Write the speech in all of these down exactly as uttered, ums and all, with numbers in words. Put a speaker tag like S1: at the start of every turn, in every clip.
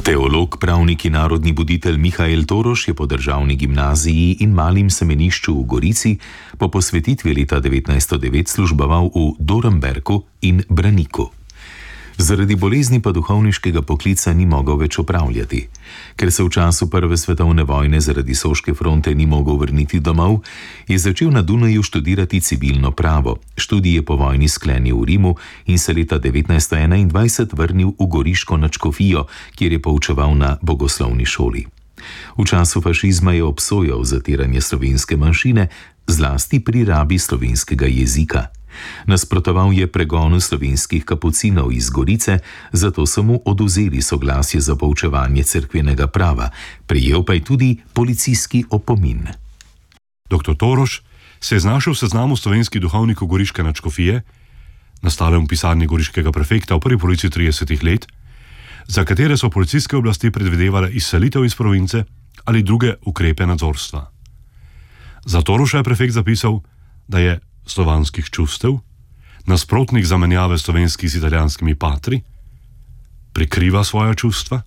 S1: Teolog, pravnik in narodni buditelj Mihael Toroš je po državni gimnaziji in malim semenišču v Gorici po posvetitvi leta devetnajststo devet služboval v Dornberku in Braniku. Zaradi bolezni pa duhovniškega poklica ni mogel več opravljati. Ker se v času prve svetovne vojne zaradi Soške fronte ni mogel vrniti domov, je začel na Dunaju študirati civilno pravo. Študij je po vojni sklenil v Rimu in se leta devetnajststo enaindvajset vrnil v Goriško nadškofijo, kjer je poučeval na bogoslovni šoli. V času fašizma je obsojal zatiranje slovenske manjšine, zlasti pri rabi slovenskega jezika. Nasprotoval je pregonu slovenskih kapucinov iz Gorice, zato so mu odvzeli soglasje za poučevanje cerkvenega prava, prejel pa je tudi policijski opomin.
S2: Doktor Toroš se je znašel v seznamu slovenskih duhovnikov Goriške nadškofije, nastalem v pisarni goriškega prefekta v prvi polovici tridesetih let, za katere so policijske oblasti predvidevale izselitev iz province ali druge ukrepe nadzorstva. Za Toroša je prefekt zapisal, da je slovanskih čustev, nasprotnik zamenjave slovenskih z italijanskimi patri, prikriva svoja čustva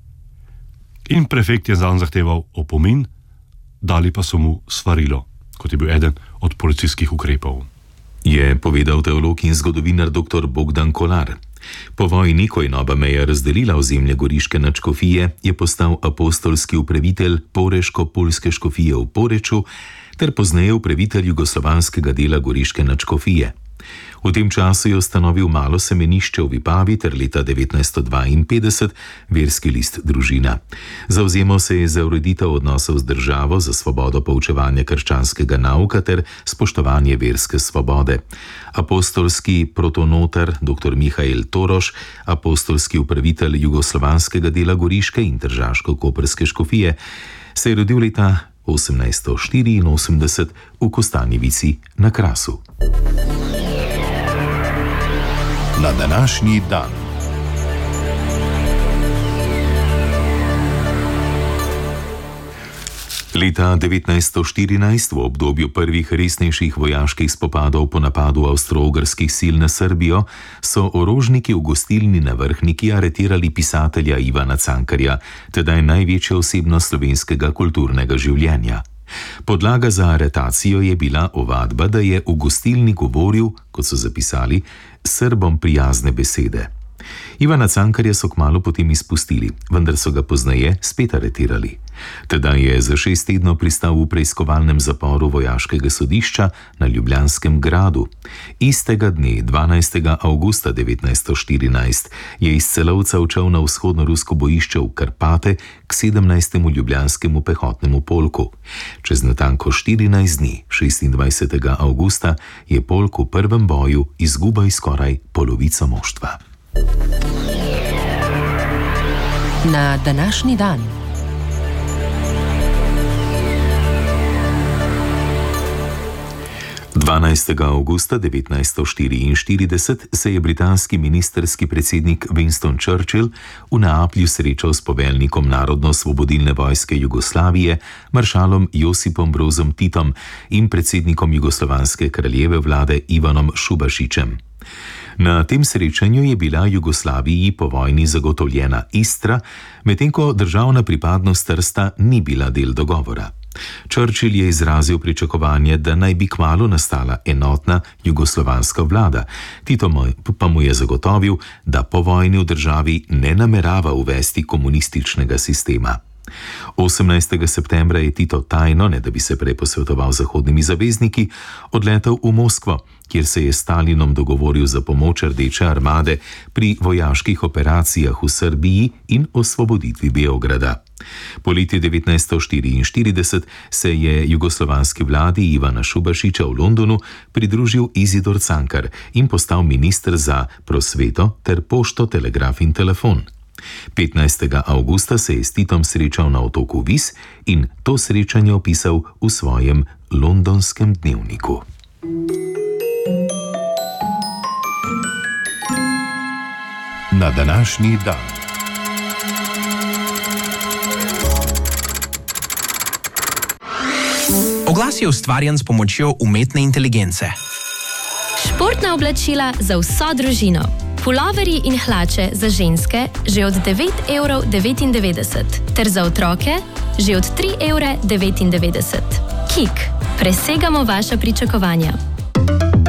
S2: in prefekt je zanj zahteval opomin, dali pa so mu svarilo, kot je bil eden od policijskih ukrepov.
S1: Je povedal teolog in zgodovinar doktor Bogdan Kolar. Po vojni, ko je nova meja razdelila ozemlje Goriške nadškofije, je postal apostolski upravitelj Poreško-Pulske škofije v Poreču ter pozneje upravitelj jugoslovanskega dela Goriške nadškofije. V tem času je ustanovil malo semenišče v Vipavi ter leta devetnajststo dvainpetdeset verski list Družina. Zavzemal se je za ureditev odnosov z državo, za svobodo poučevanja krščanskega nauka ter spoštovanje verske svobode. Apostolski protonotar doktor Mihael Toroš, apostolski upravitelj jugoslovanskega dela Goriške in Tržaško-Koprske škofije, se je rodil leta osemnajststo štiriinosemdeset v Kostanjevici na Krasu.
S3: Na današnji dan.
S1: Leta devetnajststo štirinajst, v obdobju prvih resnejših vojaških spopadov po napadu avstro-ogrskih sil na Srbijo, so orožniki v gostilni na Vrhniki aretirali pisatelja Ivana Cankarja, tedaj največja osebnost slovenskega kulturnega življenja. Podlaga za aretacijo je bila ovadba, da je v gostilni govoril, kot so zapisali, Srbom prijazne besede. Ivana Cankarja so kmalu potem izpustili, vendar so ga pozneje spet aretirali. Tedaj je za šest tednov pristal v preiskovalnem zaporu vojaškega sodišča na Ljubljanskem gradu. Istega dne, dvanajstega avgusta devetnajststo štirinajst, je iz Celovca odšel na vzhodno-rusko bojišče v Karpate k sedemnajstemu ljubljanskemu pehotnemu polku. Čez natanko štirinajst dni, šestindvajsetega avgusta, je polk v prvem boju izgubil skoraj polovico moštva.
S4: Na današnji dan.
S1: dvanajstega avgusta devetnajststo štiriinštirideset se je britanski ministerski predsednik Winston Churchill v Neaplju srečal s poveljnikom Narodno-osvobodilne vojske Jugoslavije, maršalom Josipom Brozom Titom in predsednikom jugoslovanske kraljeve vlade Ivanom Šubašićem. Na tem srečanju je bila Jugoslaviji po vojni zagotovljena Istra, medtem ko državna pripadnost Trsta ni bila del dogovora. Churchill je izrazil pričakovanje, da naj bi kmalu nastala enotna jugoslovanska vlada. Tito pa mu je zagotovil, da po vojni v državi ne namerava uvesti komunističnega sistema. osemnajstega septembra je Tito tajno, ne da bi se prej posvetoval z zahodnimi zavezniki, odletel v Moskvo, kjer se je s Stalinom dogovoril za pomoč Rdeče armade pri vojaških operacijah v Srbiji in osvoboditvi Beograda. Poleti devetnajststo štiriinštirideset se je jugoslovanski vladi Ivana Šubašića v Londonu pridružil Izidor Cankar in postal minister za prosveto ter pošto, telegraf in telefon. petnajstega avgusta se je s Titom srečal na otoku Vis in to srečanje opisal v svojem londonskem dnevniku.
S3: Na današnji dan.
S5: Oglas je ustvarjen s pomočjo umetne inteligence.
S6: Športna oblačila za vso družino.
S5: Puloverji in hlače za ženske že od devet evrov devetindevetdeset ter za otroke že od tri evre devetindevetdeset. Kik. Presegamo vaša pričakovanja.